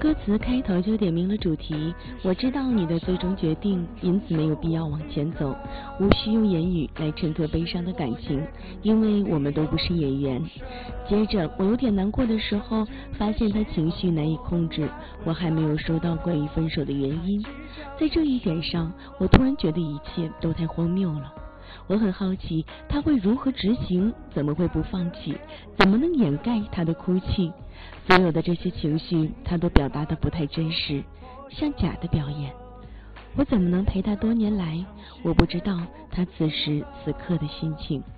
歌词开头就点明了主题，我知道你的最终决定，因此没有必要往前走，无需用言语来衬托悲伤的感情，因为我们都不是演员。接着我有点难过的时候，发现他情绪难以控制，我还没有收到关于分手的原因。在这一点上，我突然觉得一切都太荒谬了。我很好奇他会如何执行，怎么会不放弃，怎么能掩盖他的哭泣？所有的这些情绪他都表达得不太真实，像假的表演。我怎么能陪他多年来？我不知道他此时此刻的心情。